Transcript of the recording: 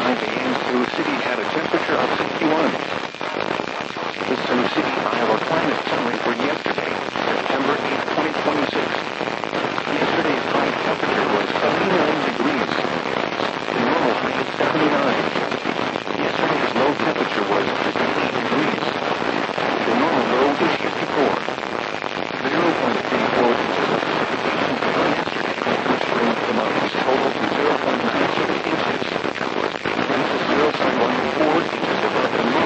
9 a.m. Sioux City had a temperature of